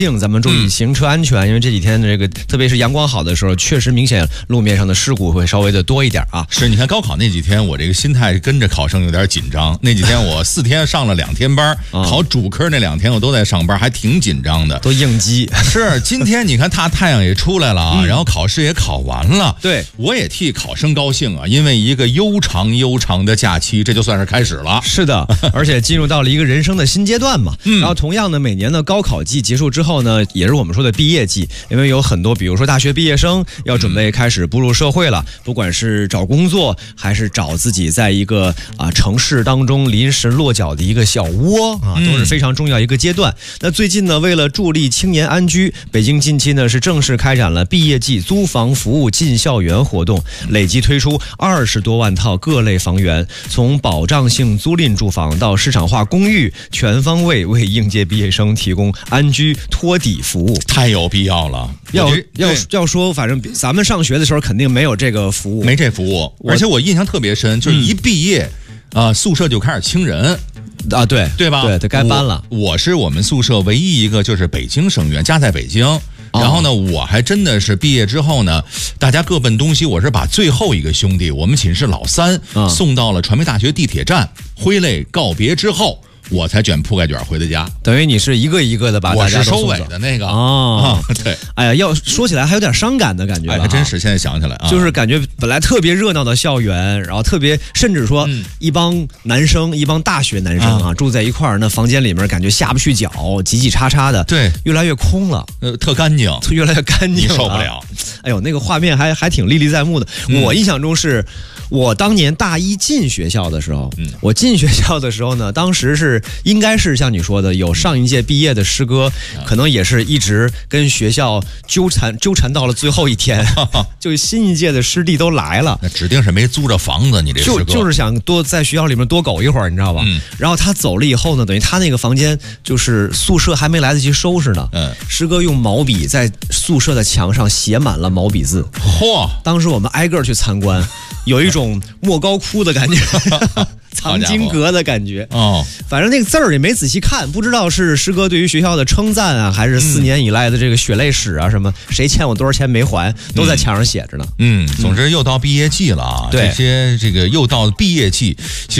咱们注意行车安全，因为这几天的这个，特别是阳光好的时候，确实明显路面上的事故会稍微的多一点啊。 是，你看高考那几天，我这个心态跟着考生有点紧张。那几天我4天上了2天班，考主科那2天我都在上班，还挺紧张的， 都应激。 是，今天你看太阳也出来了啊，然后考试也考完了。 对， 我也替考生高兴啊，因为一个悠长的假期，这就算是开始了。 是的，而且进入到了一个人生的新阶段嘛。然后同样的，每年的高考季结束之后呢，也是我们说的毕业季，因为有很多，比如说大学毕业生要准备开始步入社会了，不管是找工作，还是找自己在一个城市当中临时落脚的一个小窝啊，都是非常重要一个阶段。那最近呢，为了助力青年安居，北京近期呢是正式开展了毕业季租房服务进校园活动，累计推出20多万套各类房源，从保障性租赁住房到市场化公寓，全方位为应届毕业生提供安居托底服务。 太有必要了。 要说，反正咱们上学的时候肯定没有这个服务， 没这服务。而且我印象特别深，就是一毕业宿舍就开始清人啊，对吧？对，该搬了。 我是我们宿舍唯一一个就是北京生源，家在北京。然后呢，我还真的是毕业之后呢，大家各奔东西，我是把最后一个兄弟，我们寝室老3送到了传媒大学地铁站，挥泪告别之后，我才卷铺盖卷回的家。 等于你是一个一个的把大家都送走。 我是收尾的那个对。 哎呀，要说起来还有点伤感的感觉了， 还真是现在想起来就是感觉本来特别热闹的校园，然后特别甚至说一帮男生，一帮大学男生住在一块儿，那房间里面感觉下不去脚，挤挤叉叉的， 对， 越来越空了， 特干净， 越来越干净， 你受不了。 哎呦，那个画面还挺历历在目的。我印象中是我当年大一进学校的时候，我进学校的时候呢，当时是应该是像你说的，有上一届毕业的师哥，可能也是一直跟学校纠缠到了最后一天，就新一届的师弟都来了， 那指定是没租着房子，你这师哥就是想多在学校里面多苟一会儿，你知道吧？然后他走了以后呢，等于他那个房间就是宿舍还没来得及收拾呢，师哥用毛笔在宿舍的墙上写满了毛笔字， 嚯！ 当时我们挨个去参观，有一种莫高窟的感觉。藏经阁的感觉反正那个字儿也没仔细看，不知道是师哥对于学校的称赞啊，还是4年以来的这个血泪史啊，什么谁欠我多少钱没还，都在墙上写着呢。 总之又到毕业季了啊，这些这个又到毕业季。